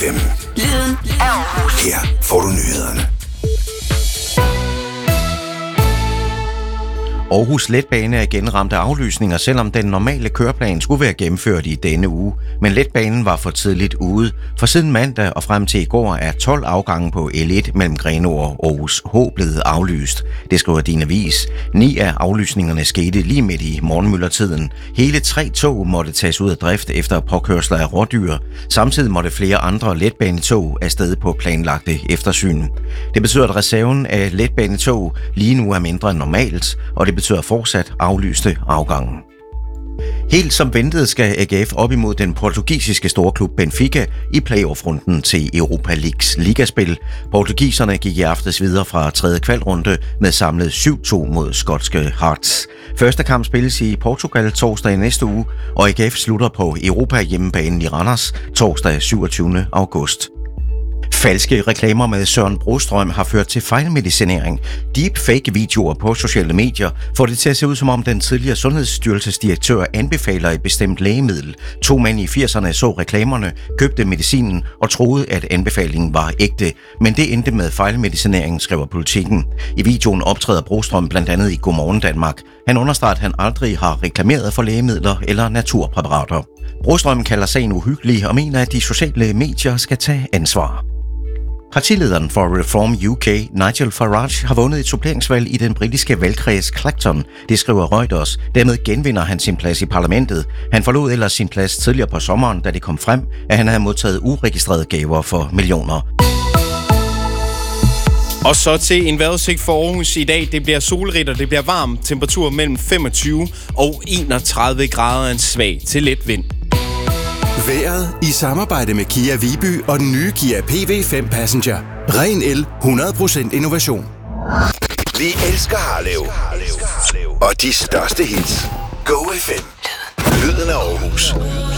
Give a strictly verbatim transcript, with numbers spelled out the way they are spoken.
fem. Lyden af Aarhus. Her får du nyhederne. Aarhus Letbane er igen ramt af aflysninger, selvom den normale køreplan skulle være gennemført i denne uge. Men letbanen var for tidligt ude, for siden mandag og frem til i går er tolv afgange på L et mellem Grenaa og Aarhus H blevet aflyst. Det skriver Din Avis. Ni af aflysningerne skete lige midt i morgenmyldertiden. Hele tre tog måtte tages ud af drift efter påkørsler af rådyr. Samtidig måtte flere andre letbanetog afsted på planlagte eftersyn. Det betyder, at reserven af letbanetog lige nu er mindre end normalt, og det betyder fortsat aflyste afgange. Helt som ventet skal A G F op imod den portugisiske storklub Benfica i playoff-runden til Europa Leagues ligaspil. Portugiserne gik i aftes videre fra tredje kvalrunde med samlet syv to mod skotske Hearts. Første kamp spilles i Portugal torsdag i næste uge, og A G F slutter på Europa hjemmebanen i Randers torsdag syvogtyvende august. Falske reklamer med Søren Brostrøm har ført til fejlmedicinering. Deepfake-videoer på sociale medier får det til at se ud, som om den tidligere sundhedsstyrelsesdirektør anbefaler et bestemt lægemiddel. To mænd i firserne så reklamerne, købte medicinen og troede, at anbefalingen var ægte. Men det endte med fejlmedicinering, skriver Politikken. I videoen optræder Brostrøm blandt andet i Godmorgen Danmark. Han understreger, at han aldrig har reklameret for lægemidler eller naturpræparater. Brostrøm kalder sagen uhyggelig og mener, at de sociale medier skal tage ansvar. Partilederen for Reform U K, Nigel Farage, har vundet et suppleringsvalg i den britiske valgkreds Clacton. Det skriver Reuters. Dermed genvinder han sin plads i parlamentet. Han forlod ellers sin plads tidligere på sommeren, da det kom frem, at han havde modtaget uregistrerede gaver for millioner. Og så til en vejrudsigt for Aarhus i dag. Det bliver solrigt, og det bliver varmt. Temperatur mellem femogtyve og enogtredive grader, en svag til let vind. Vejret i samarbejde med Kia Viby og den nye Kia P V fem Passenger. Ren el, hundrede procent innovation. Vi elsker Harlev. Og de største hits. Go F M. Lyden af Aarhus.